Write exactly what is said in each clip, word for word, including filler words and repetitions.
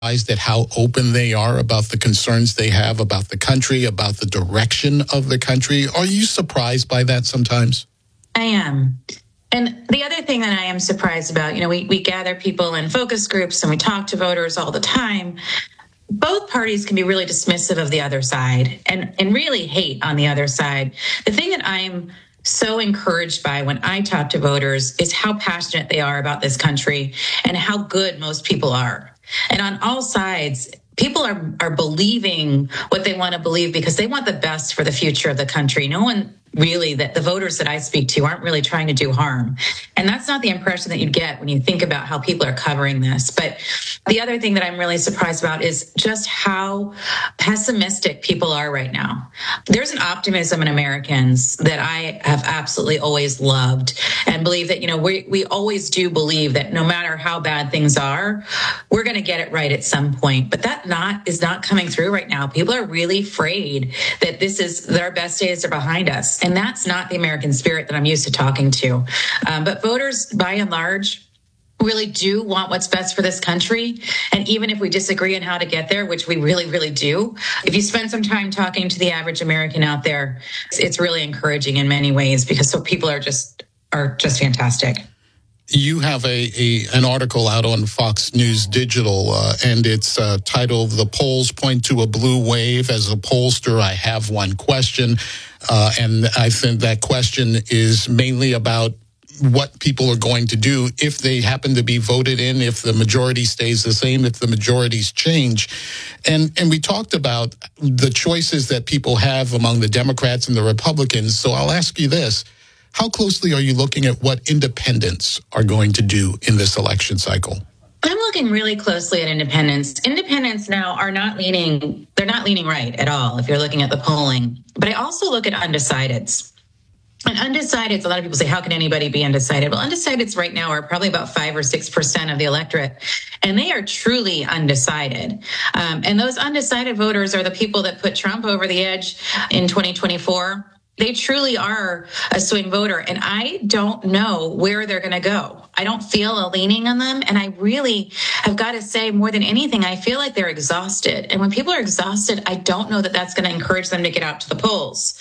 At how open they are about the concerns they have about the country, about the direction of the country. Are you surprised by that sometimes? I am. And the other thing that I am surprised about, you know, we, we gather people in focus groups and we talk to voters all the time. Both parties can be really dismissive of the other side and, and really hate on the other side. The thing that I'm so encouraged by when I talk to voters is how passionate they are about this country and how good most people are. And on all sides, people are, are believing what they want to believe because they want the best for the future of the country. No one really, that the voters that I speak to aren't really trying to do harm. And that's not the impression that you get when you think about how people are covering this. But the other thing that I'm really surprised about is just how pessimistic people are right now. There's an optimism in Americans that I have absolutely always loved and believe that, you know, we, we always do believe that no matter how bad things are, we're going to get it right at some point. But that not is not coming through right now. People are really afraid that this is, that our best days are behind us. And that's not the American spirit that I'm used to talking to. Um, but voters, by and large, really do want what's best for this country. And even if we disagree on how to get there, which we really, really do, if you spend some time talking to the average American out there, it's, it's really encouraging in many ways because so people are just are just fantastic. You have a, a an article out on Fox News Digital, uh, and it's uh, titled "The Polls Point to a Blue Wave." As a pollster, I have one question, uh, and I think that question is mainly about what people are going to do if they happen to be voted in, if the majority stays the same, if the majorities change. And and we talked about the choices that people have among the Democrats and the Republicans. So I'll ask you this. How closely are you looking at what independents are going to do in this election cycle? I'm looking really closely at independents. Independents now are not leaning, they're not leaning right at all if you're looking at the polling. But I also look at undecideds. And undecideds, a lot of people say, how can anybody be undecided? Well, undecideds right now are probably about five or six percent of the electorate, and they are truly undecided. Um, and those undecided voters are the people that put Trump over the edge in twenty twenty-four. They truly are a swing voter, and I don't know where they're going to go. I don't feel a leaning on them, and I really have got to say, more than anything, I feel like they're exhausted. And when people are exhausted, I don't know that that's going to encourage them to get out to the polls.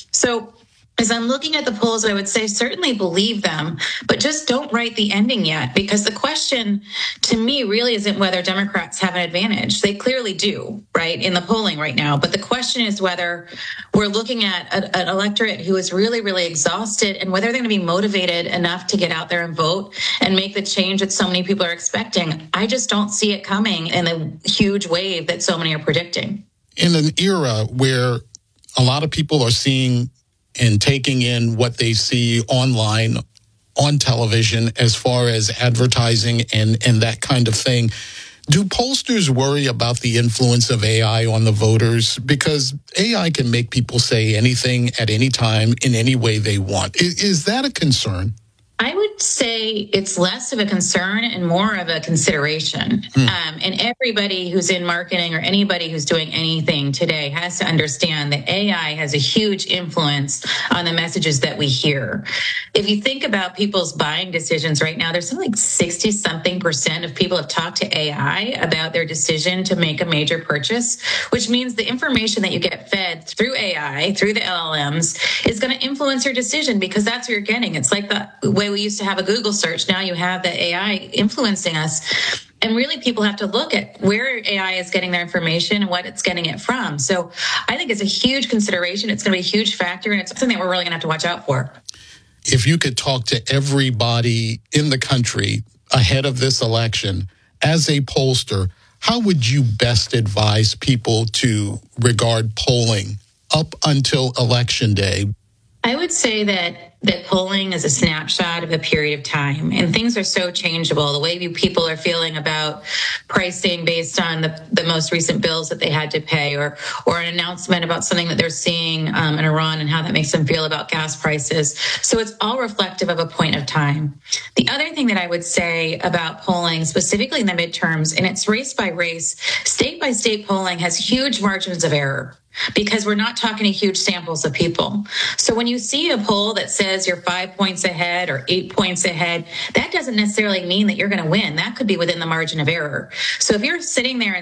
So as I'm looking at the polls, I would say certainly believe them, but just don't write the ending yet, because the question to me really isn't whether Democrats have an advantage. They clearly do, right, in the polling right now. But the question is whether we're looking at a, an electorate who is really, really exhausted and whether they're going to be motivated enough to get out there and vote and make the change that so many people are expecting. I just don't see it coming in the huge wave that so many are predicting. In an era where a lot of people are seeing and taking in what they see online, on television, as far as advertising and, and that kind of thing. Do pollsters worry about the influence of A I on the voters? Because A I can make people say anything at any time in any way they want. Is, is that a concern? I would say it's less of a concern and more of a consideration. Hmm. Um, and everybody who's in marketing or anybody who's doing anything today has to understand that A I has a huge influence on the messages that we hear. If you think about people's buying decisions right now, there's something like sixty something percent of people have talked to A I about their decision to make a major purchase, which means the information that you get fed through A I, through the L L Ms, is going to influence your decision because that's what you're getting. It's like the way we used to have a Google search. Now you have the A I influencing us. And really people have to look at where A I is getting their information and what it's getting it from. So I think it's a huge consideration. It's going to be a huge factor, and it's something that we're really going to have to watch out for. If you could talk to everybody in the country ahead of this election, as a pollster, how would you best advise people to regard polling up until Election Day? I would say that that polling is a snapshot of a period of time, and things are so changeable. The way you, people are feeling about pricing based on the, the most recent bills that they had to pay, or or an announcement about something that they're seeing um, in Iran and how that makes them feel about gas prices. So it's all reflective of a point of time. The other thing that I would say about polling, specifically in the midterms, and it's race by race, state by state polling has huge margins of error. because we're not talking to huge samples of people. So when you see a poll that says you're five points ahead or eight points ahead, that doesn't necessarily mean that you're going to win. That could be within the margin of error. So if you're sitting there and